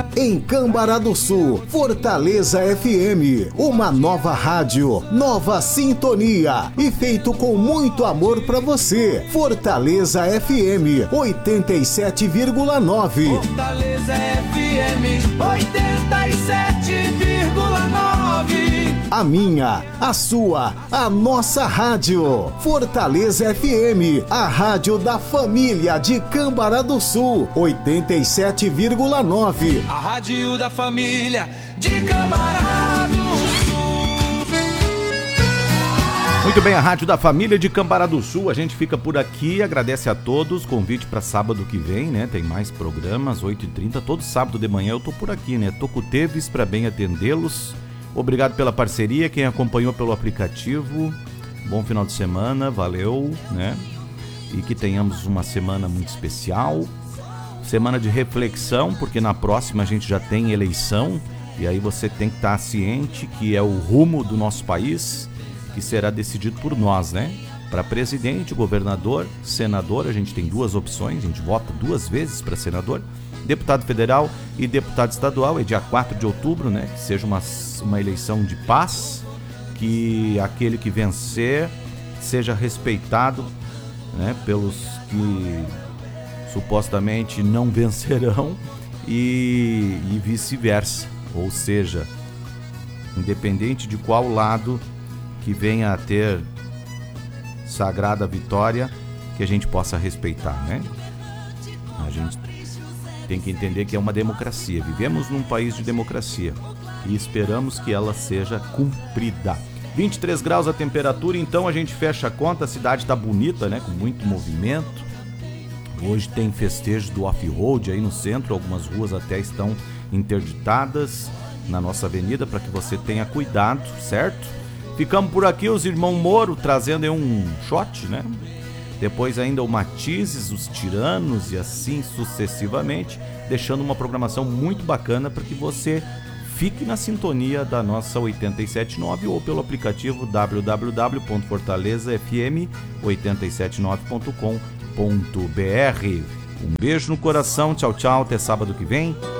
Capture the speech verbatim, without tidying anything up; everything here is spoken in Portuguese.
Em Cambará do Sul, Fortaleza F M, uma nova rádio, nova sintonia e feito com muito amor pra você. Fortaleza F M oitenta e sete vírgula nove. Fortaleza F M oitenta e sete vírgula nove. A minha, a sua, a nossa rádio. Fortaleza F M, a rádio da família de Cambará do Sul, oitenta e sete vírgula nove. A rádio da família de Cambará do Sul. Muito bem, a rádio da família de Cambará do Sul. A gente fica por aqui, agradece a todos. Convite para sábado que vem, né? Tem mais programas, oito e trinta. Todo sábado de manhã eu tô por aqui, né? Tô com o Teves para bem atendê-los. Obrigado pela parceria, quem acompanhou pelo aplicativo. Bom final de semana, valeu, né? E que tenhamos uma semana muito especial. Semana de reflexão, porque na próxima a gente já tem eleição. E aí você tem que estar ciente que é o rumo do nosso país que será decidido por nós, né? Para presidente, governador, senador, a gente tem duas opções, a gente vota duas vezes para senador. Deputado federal e deputado estadual, é dia quatro de outubro, né? Que seja uma, uma eleição de paz, que aquele que vencer seja respeitado, né? Pelos que supostamente não vencerão e, e vice-versa. Ou seja, independente de qual lado que venha a ter sagrada vitória, que a gente possa respeitar, né? A gente tem que entender que é uma democracia. Vivemos num país de democracia e esperamos que ela seja cumprida. vinte e três graus a temperatura, então a gente fecha a conta. A cidade tá bonita, né? Com muito movimento. Hoje tem festejo do off-road aí no centro. Algumas ruas até estão interditadas na nossa avenida para que você tenha cuidado, certo? Ficamos por aqui, os irmãos Moro trazendo aí um shot, né? Depois ainda o Matizes, os Tiranos e assim sucessivamente, deixando uma programação muito bacana para que você fique na sintonia da nossa oitenta e sete nove ou pelo aplicativo w w w ponto fortaleza f m oito sete nove ponto com ponto b r. Um beijo no coração, tchau, tchau, até sábado que vem.